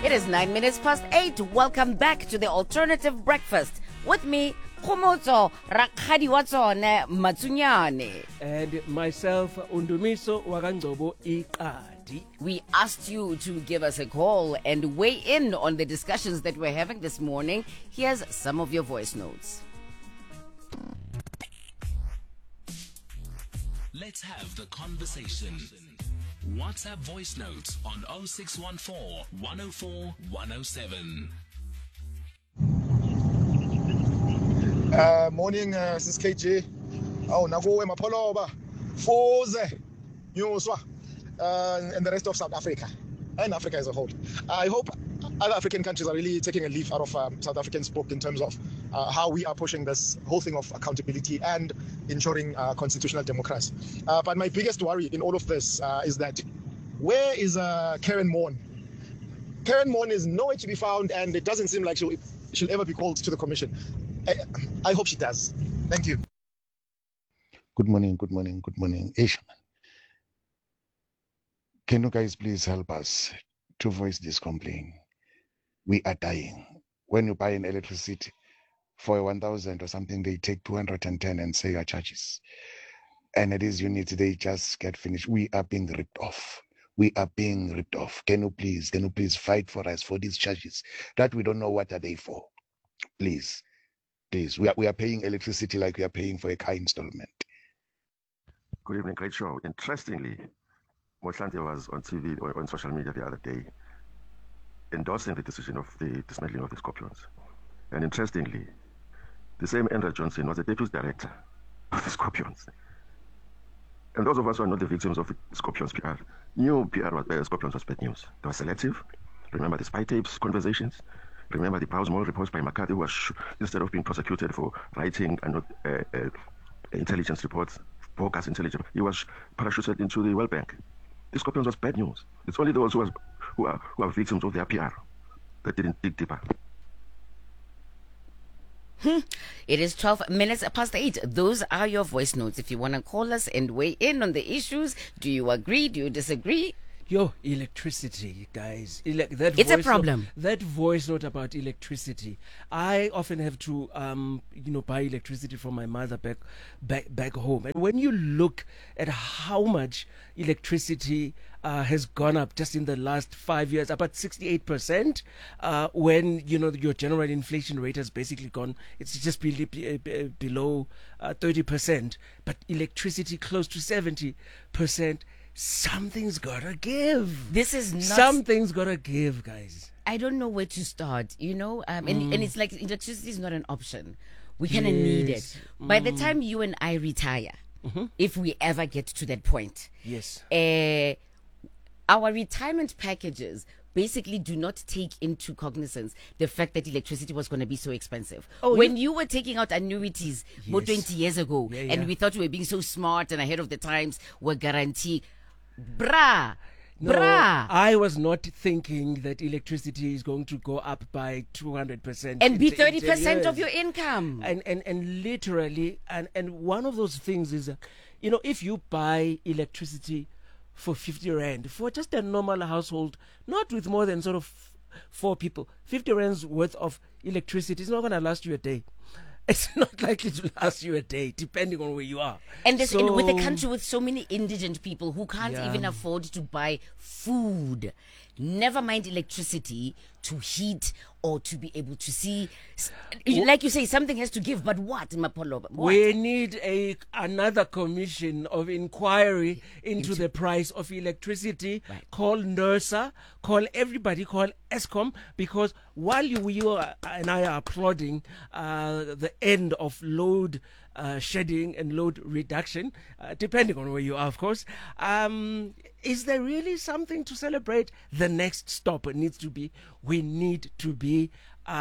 It is 9 minutes past 8. Welcome back to the Alternative Breakfast with me, Khomotso Rakgadi wa tsone Matsunyane. And myself, Undumiso Wakangcobo Iqadi. We asked you to give us a call and weigh in on the discussions that we're having this morning. Here's some of your voice notes. Let's have the conversation. WhatsApp voice notes on 0614 104 107. Morning, Sis KJ. Oh, Nago Mapoloba, Foze, Nyuswa, and the rest of South Africa and Africa as a whole. I hope other African countries are really taking a leaf out of South African's book in terms of how we are pushing this whole thing of accountability and ensuring constitutional democracy. But my biggest worry in all of this is that where is Karen Moore? Karen Moore is nowhere to be found, and it doesn't seem like she'll ever be called to the commission. I hope she does. Thank you. Good morning. Asian. Can you guys please help us to voice this complaint? We are dying. When you buy an electricity for 1,000 or something, they take 210 and say your charges. And at these units, they just get finished. We are being ripped off. Can you please fight for us for these charges that we don't know what are they for? Please. We are paying electricity like we are paying for a car installment. Good evening, great show. Interestingly, Motlanthe was on TV or on social media the other day endorsing the decision of the dismantling of the Scorpions. And interestingly, the same Andrew Johnson was the deputy director of the Scorpions. And those of us who are not the victims of the Scorpions PR, knew Scorpions was bad news. They were selective. Remember the spy tapes conversations? Remember the Powers Mall reports by McCarthy, who was, instead of being prosecuted for writing intelligence reports, bogus intelligence, he was parachuted into the World Bank. The Scorpions was bad news. It's only those who are victims of their PR that didn't dig deeper. It is 12 minutes past 8. Those are your voice notes. If you want to call us and weigh in on the issues, do you agree? Do you disagree? Electricity, guys. It's a problem. That voice note about electricity. I often have to, buy electricity from my mother back home. And when you look at how much electricity has gone up just in the last 5 years, about 68%, when, your general inflation rate has basically gone, it's just below 30%, but electricity close to 70%. Something's gotta give. Something's gotta give, guys. I don't know where to start, and it's like electricity is not an option. We kind of need it. By the time you and I retire, if we ever get to that point, yes, our retirement packages basically do not take into cognizance the fact that electricity was going to be so expensive. When you were taking out annuities more 20 years ago, and we thought we were being so smart and ahead of the times, were guaranteed. I was not thinking that electricity is going to go up by 200% and be 30% of your income. And literally, and one of those things is, if you buy electricity for 50 rand for just a normal household, not with more than sort of 4 people, 50 rands worth of electricity is not going to last you a day. It's not likely to last you a day, depending on where you are. And with a country with so many indigent people who can't even afford to buy food, never mind electricity to heat or to be able to see. Like you say, something has to give, but what, Mapolo? What? We need another commission of inquiry into the price of electricity. Right. Call NERSA, call everybody, call ESCOM, because while you and I are applauding the end of load shedding and load reduction, depending on where you are, of course, is there really something to celebrate? The next stop needs to be, we need to be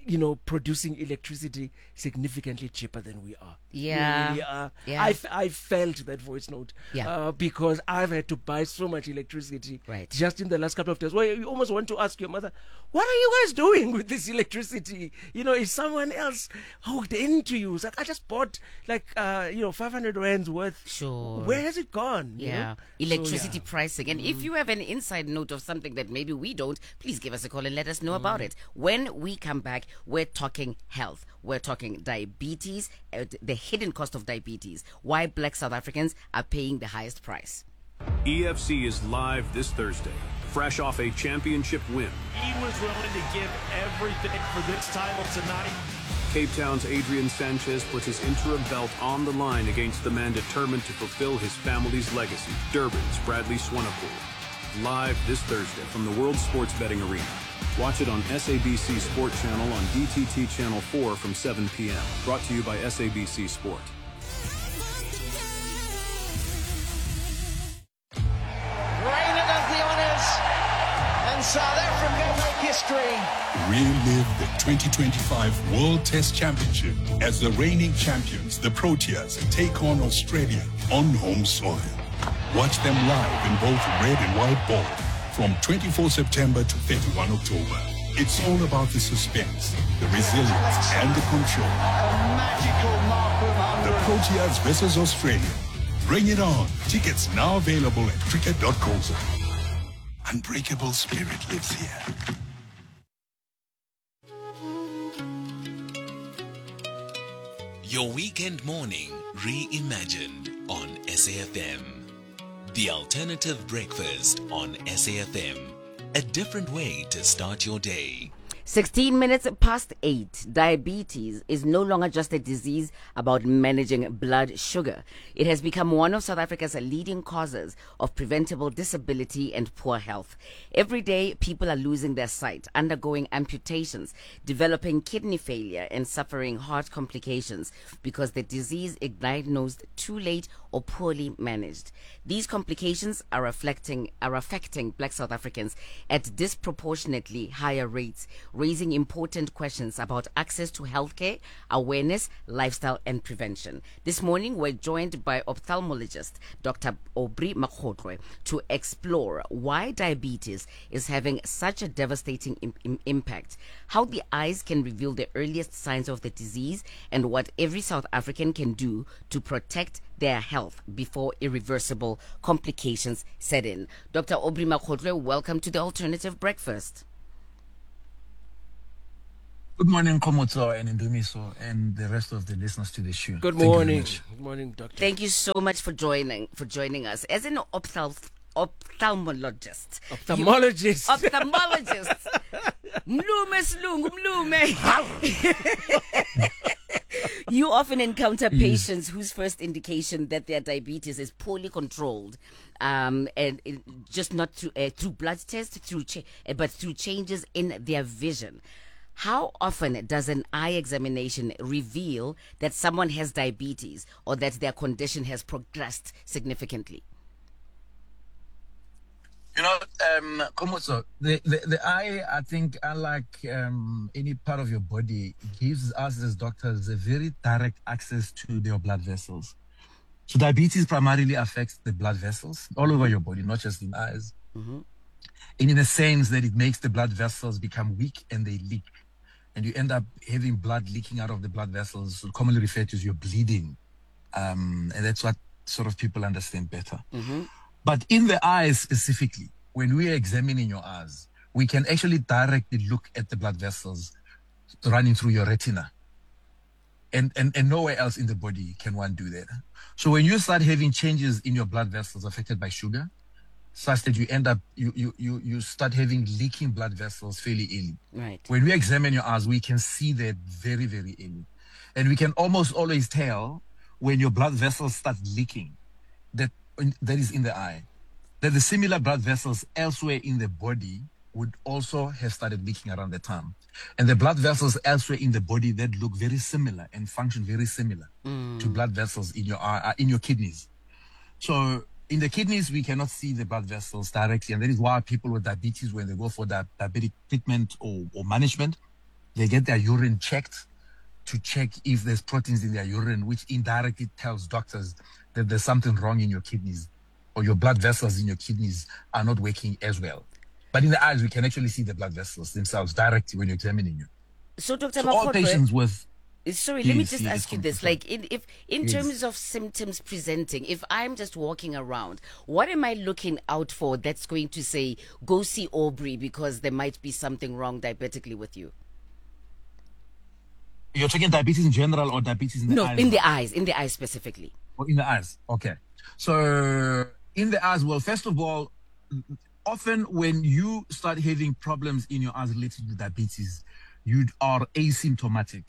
producing electricity significantly cheaper than we are. Yeah. We really are. Yeah. I felt that voice note. Yeah. Because I've had to buy so much electricity Right. just in the last couple of days. Well, you almost want to ask your mother, what are you guys doing with this electricity? Is someone else hooked into you? It's like, I just bought 500 rands worth. Sure. Where has it gone? Yeah. So, Electricity pricing. And if you have an inside note of something that maybe we don't, please give us a call and let us know about it. When we come back, we're talking health. We're talking diabetes, the hidden cost of diabetes, why Black South Africans are paying the highest price. EFC is live this Thursday, fresh off a championship win. He was willing to give everything for this title tonight. Cape Town's Adrian Sanchez puts his interim belt on the line against the man determined to fulfill his family's legacy, Durban's Bradley Swanepoel. Live this Thursday from the World Sports Betting Arena. Watch it on SABC Sport Channel on DTT Channel 4 from 7 p.m. Brought to you by SABC Sport. Reina does the honors, and South Africa make history. Relive the 2025 World Test Championship as the reigning champions, the Proteas, take on Australia on home soil. Watch them live in both red and white ball from 24 September to 31 October. It's all about the suspense, the resilience, and the control. A magical mark of 100. The Proteas versus Australia. Bring it on. Tickets now available at cricket.co.za. Unbreakable spirit lives here. Your weekend morning reimagined on SAFM. The alternative breakfast on SAFM. A different way to start your day. 16 minutes past 8. Diabetes is no longer just a disease about managing blood sugar. It has become one of South Africa's leading causes of preventable disability and poor health. Every day, people are losing their sight, undergoing amputations, developing kidney failure, and suffering heart complications because the disease is diagnosed too late or poorly managed. These complications are affecting Black South Africans at disproportionately higher rates, raising important questions about access to healthcare, awareness, lifestyle, and prevention. This morning, we're joined by ophthalmologist Dr. Aubrey Makgotlwe to explore why diabetes is having such a devastating impact, how the eyes can reveal the earliest signs of the disease, and what every South African can do to protect their health before irreversible complications set in. Dr. Aubrey Makgotlwe, welcome to the Alternative Breakfast. Good morning, Komotso and Ndumiso, and the rest of the listeners to the show. Good morning. Good morning, doctor. Thank you so much for joining us. As an ophthalmologist. Mlume slungu, mlume. You often encounter patients whose first indication that their diabetes is poorly controlled, and just not through blood tests, but through changes in their vision. How often does an eye examination reveal that someone has diabetes or that their condition has progressed significantly? Komotso, the eye, I think, unlike any part of your body, gives us as doctors a very direct access to your blood vessels. So diabetes primarily affects the blood vessels all over your body, not just in eyes. Mm-hmm. And in a sense that it makes the blood vessels become weak and they leak. And you end up having blood leaking out of the blood vessels, commonly referred to as your bleeding. And that's what sort of people understand better. Mm-hmm. But in the eyes specifically, when we are examining your eyes, we can actually directly look at the blood vessels running through your retina. And nowhere else in the body can one do that. So when you start having changes in your blood vessels affected by sugar, such that you end up, you start having leaking blood vessels fairly early. Right. When we examine your eyes, we can see that very, very early. And we can almost always tell when your blood vessels start leaking, that is in the eye, that the similar blood vessels elsewhere in the body would also have started leaking around the time. And the blood vessels elsewhere in the body that look very similar and function very similar to blood vessels in your eye, in your kidneys. So in the kidneys, we cannot see the blood vessels directly. And that is why people with diabetes, when they go for diabetic treatment or management, they get their urine checked to check if there's proteins in their urine, which indirectly tells doctors that there's something wrong in your kidneys, or your blood vessels in your kidneys are not working as well. But in the eyes, we can actually see the blood vessels themselves directly when you're examining you. So, Dr. So all patients with... Sorry, let me just ask you this. Like, if in Yes. terms of symptoms presenting, if I'm just walking around, what am I looking out for that's going to say, go see Aubrey because there might be something wrong diabetically with you? You're checking diabetes in general or diabetes in the eyes? No, in the eyes specifically. Oh, in the eyes. Okay. So in the eyes, well, first of all, often when you start having problems in your eyes related to diabetes, you are asymptomatic.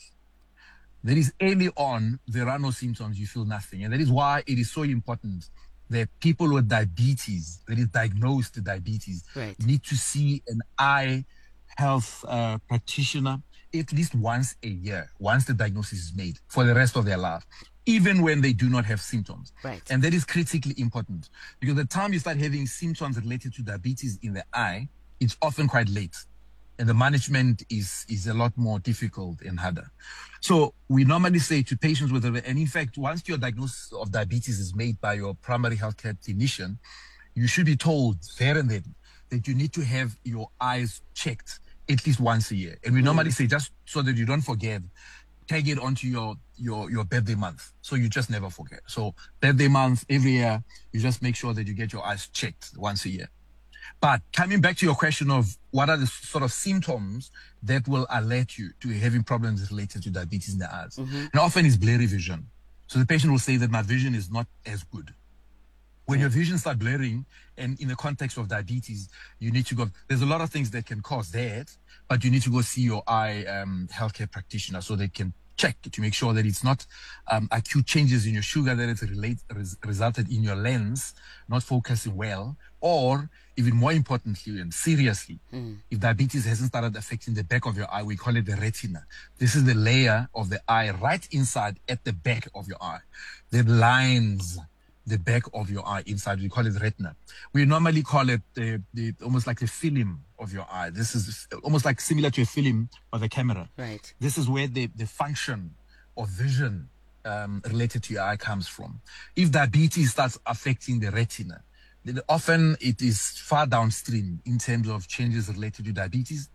That is, early on, there are no symptoms, you feel nothing. And that is why it is so important that people with diabetes, that is diagnosed diabetes, need to see an eye health practitioner at least once a year, once the diagnosis is made, for the rest of their life, even when they do not have symptoms. Right. And that is critically important, because the time you start having symptoms related to diabetes in the eye, it's often quite late. And the management is a lot more difficult and harder. So we normally say to patients with, and in fact, once your diagnosis of diabetes is made by your primary healthcare clinician, you should be told there and then that you need to have your eyes checked at least once a year. And we normally say, just so that you don't forget, tag it onto your birthday month, so you just never forget. So birthday month, every year, you just make sure that you get your eyes checked once a year. But coming back to your question of what are the sort of symptoms that will alert you to having problems related to diabetes in the eyes, and often it's blurry vision. So the patient will say that my vision is not as good. When your vision starts blurring, and in the context of diabetes, you need to go, there's a lot of things that can cause that, but you need to go see your eye healthcare practitioner so they can check to make sure that it's not acute changes in your sugar that has resulted in your lens not focusing well, or even more importantly and seriously, if diabetes hasn't started affecting the back of your eye, we call it the retina. This is the layer of the eye right inside at the back of your eye that lines the back of your eye inside. We call it retina. We normally call it the almost like the film of your eye. This is almost like similar to a film of a camera. Right. This is where the function of vision related to your eye comes from. If diabetes starts affecting the retina, then often it is far downstream in terms of changes related to diabetes.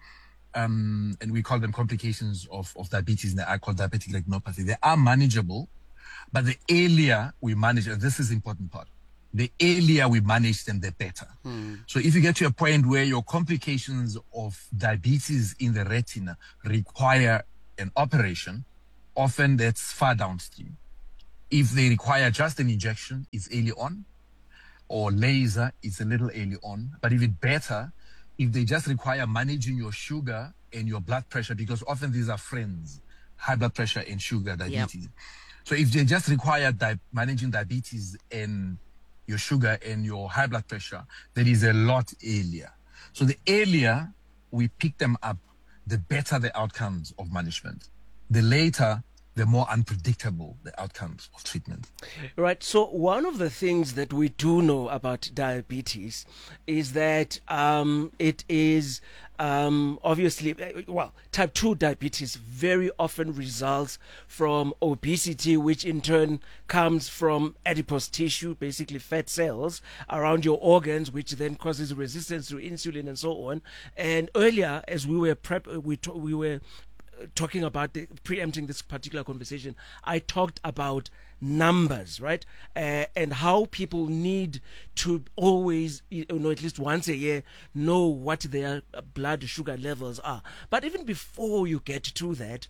And we call them complications of diabetes in the eye, called diabetic retinopathy. They are manageable, but the earlier we manage, and this is the important part, the earlier we manage them, the better. So if you get to a point where your complications of diabetes in the retina require an operation, often that's far downstream. If they require just an injection, it's early on, or laser, it's a little early on. But even better, if they just require managing your sugar and your blood pressure, because often these are friends, high blood pressure and sugar, diabetes. So if they just require managing diabetes and your sugar and your high blood pressure, that is a lot earlier. So the earlier we pick them up, the better the outcomes of management. The later, the more unpredictable the outcomes of treatment. Right. So one of the things that we do know about diabetes is that it is obviously, type 2 diabetes very often results from obesity, which in turn comes from adipose tissue, basically fat cells around your organs, which then causes resistance to insulin and so on. And earlier, as we were we were talking about preempting this particular conversation, I talked about numbers, right? And how people need to always, at least once a year, know what their blood sugar levels are. But even before you get to that,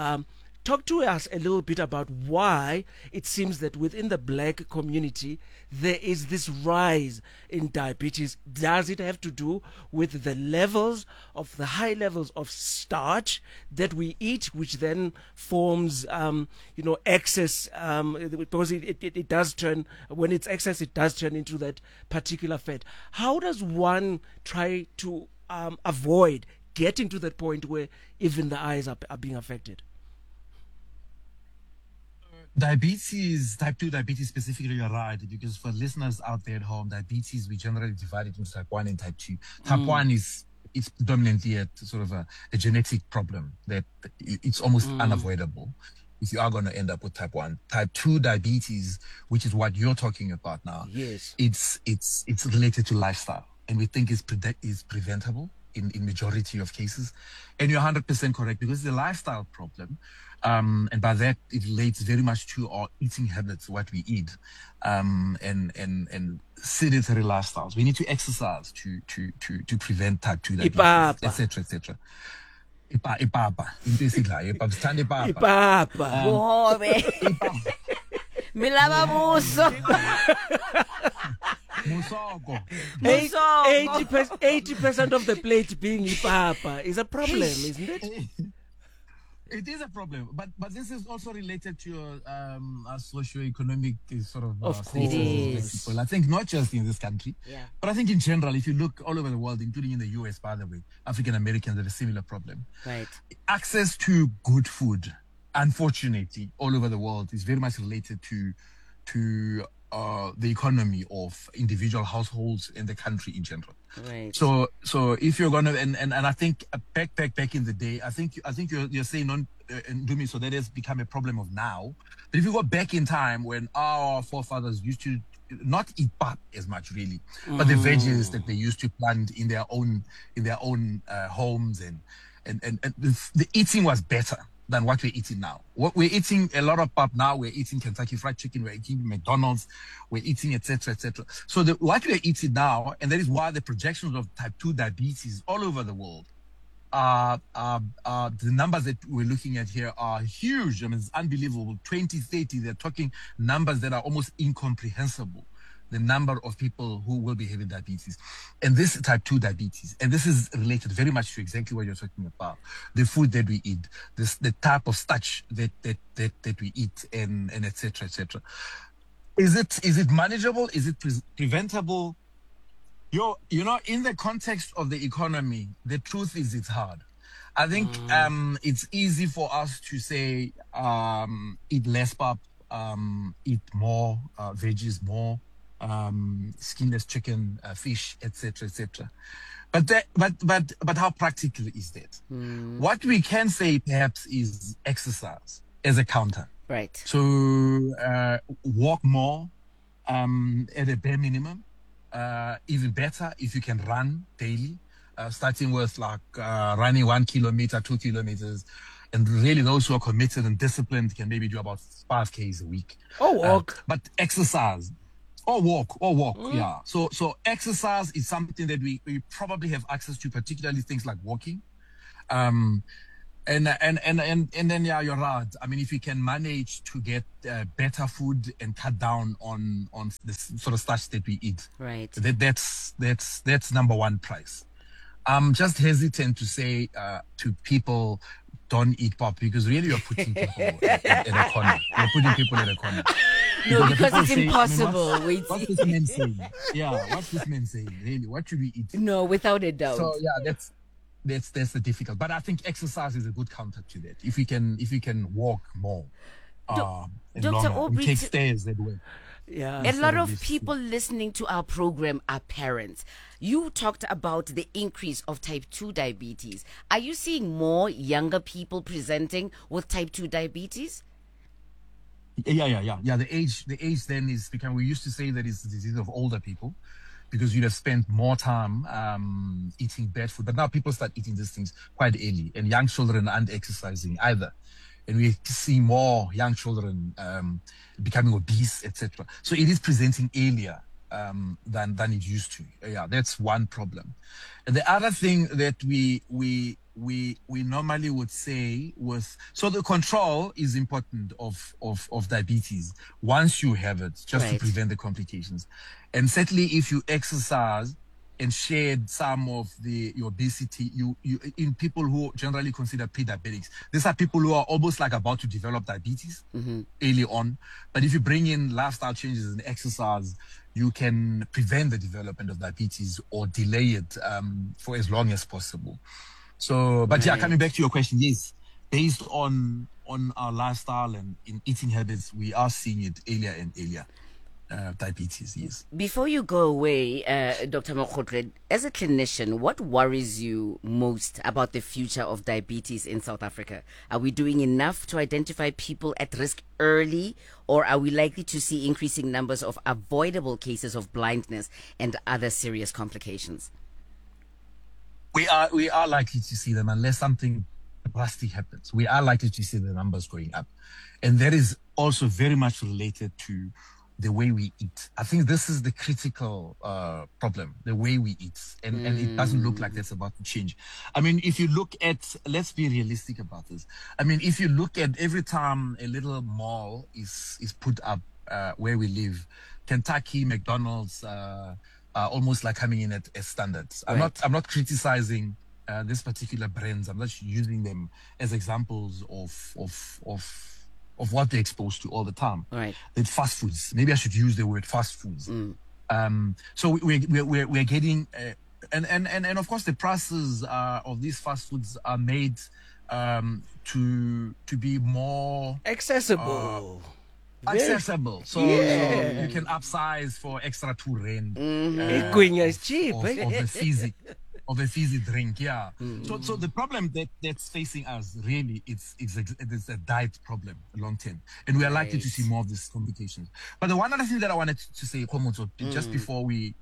talk to us a little bit about why it seems that within the black community there is this rise in diabetes. Does it have to do with the levels of the high levels of starch that we eat, which then forms, excess, because it does turn, when it's excess, it does turn into that particular fat. How does one try to avoid getting to that point where even the eyes are being affected? Diabetes, type 2 diabetes specifically, you're right, because for listeners out there at home, diabetes, we generally divide it into type 1 and type 2. Type 1 is it's predominantly a sort of a genetic problem that it's almost unavoidable if you are going to end up with type 1. Type 2 diabetes, which is what you're talking about now, yes, it's related to lifestyle, and we think is preventable in majority of cases. And you're 100% correct, because it's a lifestyle problem. And by that, it relates very much to our eating habits, what we eat, and sedentary lifestyles. We need to exercise to prevent type 2 diabetes, etc., etc. Ipapa. Into esidlayo. Ipapa. Sithanda ipapa. Ipapa. Bobe. Milaba muso. Musoko. 80% of the plate being ipapa is a problem, isn't it? It is a problem, but this is also related to our socio-economic sort of status of people. I think not just in this country, but I think in general, if you look all over the world, including in the US, by the way, African Americans have a similar problem. Right. Access to good food, unfortunately, all over the world is very much related to the economy of individual households and the country in general. Right. So if you're gonna and I think back in the day, I think you're saying on Ndumi, so that has become a problem of now. But if you go back in time when our forefathers used to not eat pap as much really, but the veggies that they used to plant in their own homes and the eating was better than what we're eating now. What we're eating a lot of pap now. We're eating Kentucky Fried Chicken. We're eating McDonald's. We're eating etc. etc. So what we're eating now, and that is why the projections of type 2 diabetes all over the world the numbers that we're looking at here are huge. I mean, it's unbelievable. 2030, they're talking numbers that are almost incomprehensible. The number of people who will be having diabetes, and this type 2 diabetes, and this is related very much to exactly what you're talking about, the food that we eat, the type of starch that we eat, and etc. etc. Is it manageable? Is it preventable? You know, in the context of the economy, the truth is it's hard. I think it's easy for us to say eat less pap, eat more veggies, more skinless chicken, fish, etc., etc. But how practical is that? What we can say perhaps is exercise as a counter. Right. So walk more at a bare minimum. Even better if you can run daily, starting with like running 1 kilometer, 2 kilometers. And really those who are committed and disciplined can maybe do about 5Ks a week. Or walk. But exercise. Or walk, yeah. So exercise is something that we probably have access to, particularly things like walking. And then yeah, you're right. I mean, if you can manage to get better food and cut down on the sort of starch that we eat, right? That's number one prize. I'm just hesitant to say to people, don't eat pop, because really you're putting people in a corner. You're putting people in a corner. No, because it's impossible. What's this man saying? Yeah, what's this man saying? Really, what should we eat? No, without a doubt. So yeah, that's the difficult. But I think exercise is a good counter to that. If we can walk more, and Dr. longer, Aubrey, and take stairs that way. Yeah, a lot of people listening to our program are parents. You talked about the increase of type 2 diabetes. Are you seeing more younger people presenting with type 2 diabetes? Yeah. The age then is becoming. We used to say that it's the disease of older people, because you'd have spent more time eating bad food. But now people start eating these things quite early, and young children aren't exercising either. And we see more young children becoming obese, etc. So it is presenting earlier than it used to. Yeah, that's one problem. And the other thing that we normally would say was, so the control is important of diabetes once you have it, just to prevent the complications. And certainly if you exercise and shed some of your obesity, you in people who generally consider pre-diabetics, these are people who are almost like about to develop diabetes early on. But if you bring in lifestyle changes and exercise, you can prevent the development of diabetes or delay it for as long as possible. So, but yeah, coming back to your question, yes, based on our lifestyle and in eating habits, we are seeing it earlier and earlier. diabetes. Yes. Before you go away, Dr. Mokgotle, as a clinician, what worries you most about the future of diabetes in South Africa? Are we doing enough to identify people at risk early, or are we likely to see increasing numbers of avoidable cases of blindness and other serious complications? We are likely to see them unless something drastic happens. We are likely to see the numbers going up. And that is also very much related to the way we eat. I think this is the critical problem, the way we eat. And it doesn't look like that's about to change. I mean, if you look at, let's be realistic about this. I mean, if you look at every time a little mall is put up where we live, Kentucky, McDonald's, almost like coming in at standards. Right. I'm not criticizing this particular brands. I'm just using them as examples of what they're exposed to all the time. Right. The fast foods. Maybe I should use the word fast foods. So we're getting, and of course the prices of these fast foods are made to be more accessible. Accessible, so you can upsize for extra 2 rand. Guinya is cheap, of a fizzy drink, yeah. So the problem that's facing us really it's a diet problem long term, and we are likely to see more of these complications. But the one other thing that I wanted to say, Khomotso, just before we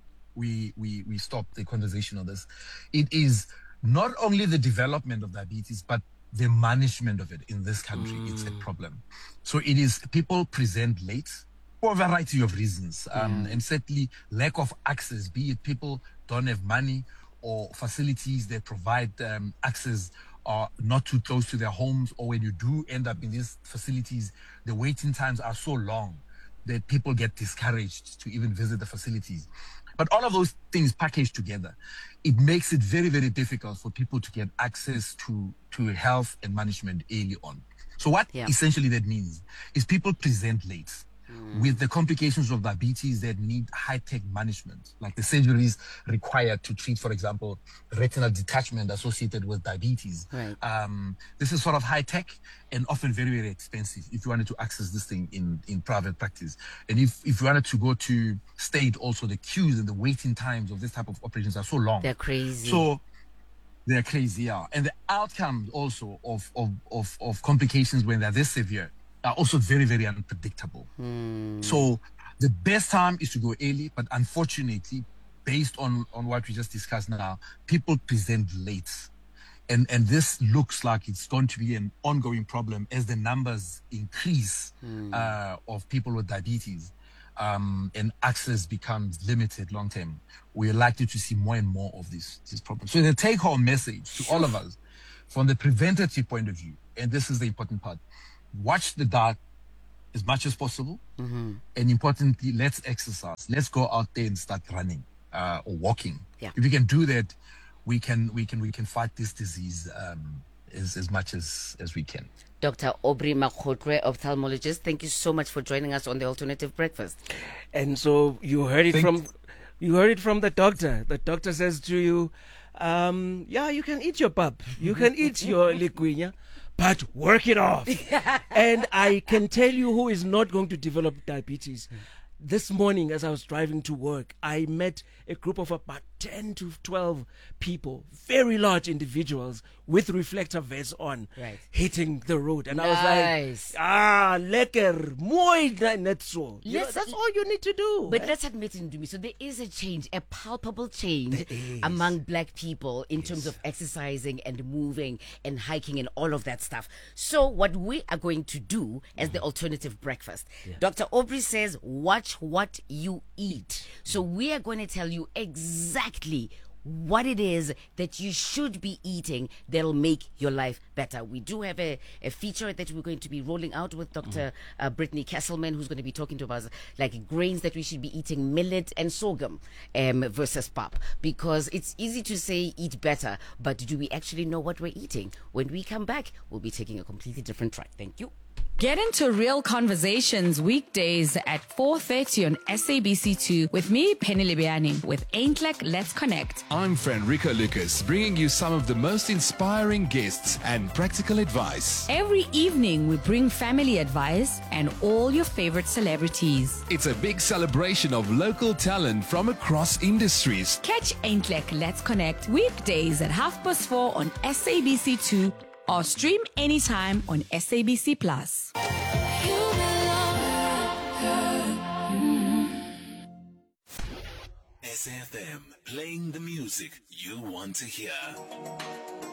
stop the conversation on this, it is not only the development of diabetes, but the management of it in this country. It's a problem. So it is, people present late for a variety of reasons, and certainly lack of access, be it people don't have money or facilities that provide access are not too close to their homes, or when you do end up in these facilities, the waiting times are so long that people get discouraged to even visit the facilities. But all of those things packaged together, it makes it very, very difficult for people to get access to health and management early on. So what essentially that means is people present late with the complications of diabetes that need high-tech management, like the surgeries required to treat, for example, retinal detachment associated with diabetes. Right. This is sort of high-tech and often very, very expensive if you wanted to access this thing in private practice. And if you wanted to go to state, also the queues and the waiting times of this type of operations are so long. They're crazy. So they're crazy, yeah. And the outcomes also of complications when they're this severe are also very, very unpredictable. So the best time is to go early, but unfortunately, based on what we just discussed now, people present late. And this looks like it's going to be an ongoing problem as the numbers increase of people with diabetes, and access becomes limited long term. We're likely to see more and more of these problems. So the take-home message to all of us from the preventative point of view, and this is the important part, watch the diet as much as possible, and importantly, let's exercise. Let's go out there and start running or walking. Yeah. If we can do that, we can fight this disease as much as we can. Dr. Aubrey Mokgotle, ophthalmologist, thank you so much for joining us on the Alternative Breakfast. And so you heard it from the doctor. The doctor says to you, you can eat your pap, you can eat your liguinya, but work it off. And I can tell you who is not going to develop diabetes. This morning, as I was driving to work, I met a group of about 10 to 12 people, very large individuals with reflector vests on, hitting the road. And I was like, lekker, mooi net so. That's all you need to do. But let's admit it, Ndumi, so there is a change, a palpable change among black people in terms of exercising and moving and hiking and all of that stuff. So what we are going to do as the Alternative Breakfast, Dr. Aubrey says, watch what you eat. So we are going to tell you exactly what it is that you should be eating that'll make your life better. We do have a feature that we're going to be rolling out with Dr. Brittany Kesselman, who's going to be talking to us like grains that we should be eating, millet and sorghum versus pap, because it's easy to say eat better, but do we actually know what we're eating? When we come back, we'll be taking a completely different track. Thank you. Get into real conversations weekdays at 4:30 on SABC2 with me, Penny Libiani, with Aintlek Let's Connect. I'm Fenrica Lucas, bringing you some of the most inspiring guests and practical advice. Every evening, we bring family advice and all your favorite celebrities. It's a big celebration of local talent from across industries. Catch Aintlek Let's Connect weekdays at 4:30 on SABC2 or stream anytime on SABC Plus. SAFM, playing the music you want to hear.